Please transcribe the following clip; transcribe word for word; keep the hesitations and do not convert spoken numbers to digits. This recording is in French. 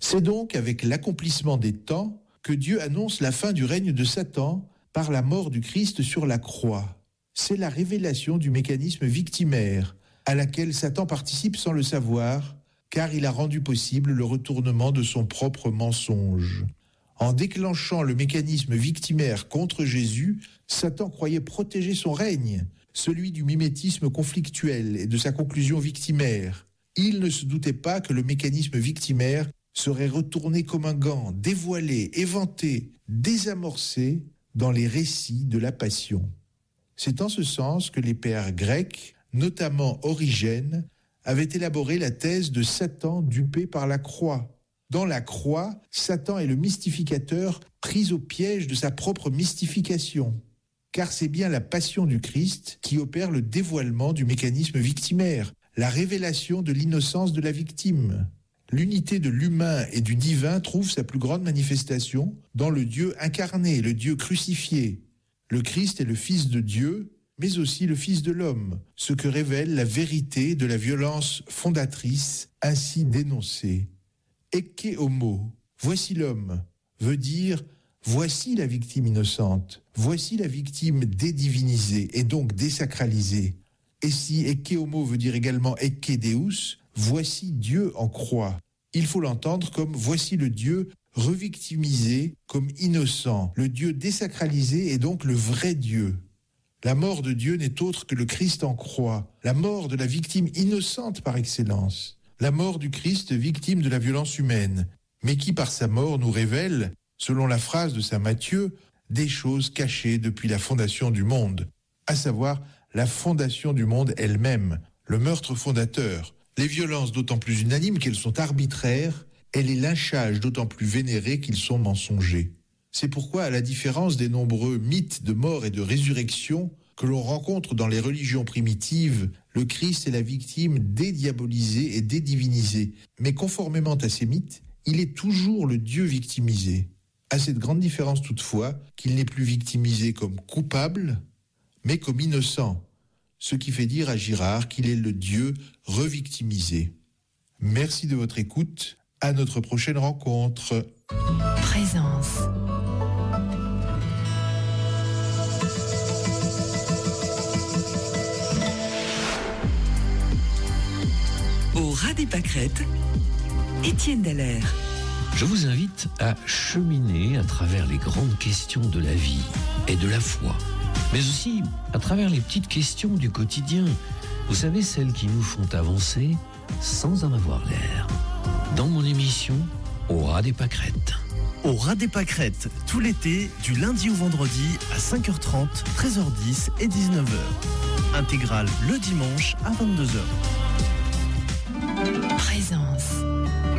C'est donc avec l'accomplissement des temps que Dieu annonce la fin du règne de Satan par la mort du Christ sur la croix. C'est la révélation du mécanisme victimaire à laquelle Satan participe sans le savoir, car il a rendu possible le retournement de son propre mensonge. En déclenchant le mécanisme victimaire contre Jésus, Satan croyait protéger son règne, celui du mimétisme conflictuel et de sa conclusion victimaire. Il ne se doutait pas que le mécanisme victimaire serait retourné comme un gant, dévoilé, éventé, désamorcé dans les récits de la Passion. C'est en ce sens que les pères grecs, notamment Origène, avaient élaboré la thèse de Satan dupé par la croix. Dans la croix, Satan est le mystificateur pris au piège de sa propre mystification. Car c'est bien la passion du Christ qui opère le dévoilement du mécanisme victimaire, la révélation de l'innocence de la victime. L'unité de l'humain et du divin trouve sa plus grande manifestation dans le Dieu incarné, le Dieu crucifié. Le Christ est le Fils de Dieu, mais aussi le Fils de l'homme, ce que révèle la vérité de la violence fondatrice ainsi dénoncée. Ecce homo, voici l'homme, veut dire voici la victime innocente, voici la victime dédivinisée et donc désacralisée. Et si ecce homo veut dire également ecce deus, voici Dieu en croix. Il faut l'entendre comme voici le Dieu revictimisé comme innocent, le Dieu désacralisé et donc le vrai Dieu. La mort de Dieu n'est autre que le Christ en croix, la mort de la victime innocente par excellence. La mort du Christ, victime de la violence humaine, mais qui par sa mort nous révèle, selon la phrase de saint Matthieu, des choses cachées depuis la fondation du monde, à savoir la fondation du monde elle-même, le meurtre fondateur, les violences d'autant plus unanimes qu'elles sont arbitraires et les lynchages d'autant plus vénérés qu'ils sont mensongers. C'est pourquoi, à la différence des nombreux mythes de mort et de résurrection que l'on rencontre dans les religions primitives, le Christ est la victime dédiabolisée et dédivinisée. Mais conformément à ces mythes, il est toujours le Dieu victimisé. À cette grande différence toutefois qu'il n'est plus victimisé comme coupable, mais comme innocent, ce qui fait dire à Girard qu'il est le Dieu revictimisé. Merci de votre écoute, à notre prochaine rencontre. Présence. Au ras des pâquerettes, Étienne Dallaire. Je vous invite à cheminer à travers les grandes questions de la vie et de la foi, mais aussi à travers les petites questions du quotidien. Vous savez, celles qui nous font avancer sans en avoir l'air. Dans mon émission, Au ras des pâquerettes. Au ras des pâquerettes, tout l'été, du lundi au vendredi à cinq heures trente, treize heures dix et dix-neuf heures. Intégrale le dimanche à vingt-deux heures. Présence.